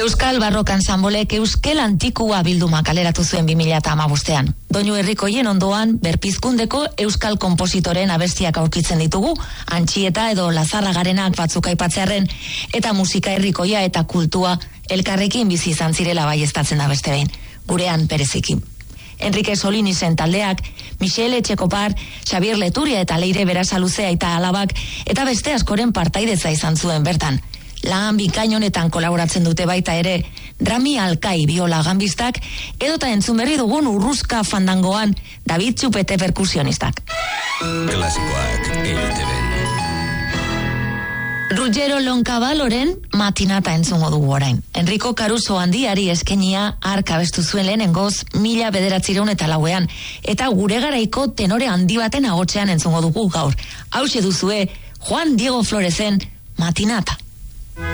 Euskal Barrokan Sanbolek Euskel Antikua bilduma kaleratu zuen 2015ean. Doinu herrikoien ondoan berpizkundeko euskal konpositoren abestiak aurkitzen ditugu, Antxieta edo Lazarragarenak batzuk aipatzearren, eta musika herrikoia eta kultua elkarrekin bizi izan zirela baieztatzen da beste behin, gurean bereziki. Enrique Solinisen taldeak, Michele Etxekopar, Xabier Leturia eta Leire Berasaluzea eta alabak, eta beste askoren partaidetza izan zuen bertan. Lan bikain honetan kolaboratzen dute baita ere Rami Alkai biola gambistak edota entzun berri dugun Urruzka fandangoan David Txupete perkusionistak. Klasikoak EITB-n. Ruggero Loncavaloren Matinata entzungo dugu orain. Enrico Caruso handiari eskenia hark abestu zuen lehenengoz 1904ean eta gure garaiko tenore handi baten ahotsean entzungo dugu gaur. Hauxe duzue Juan Diego Floresen Matinata.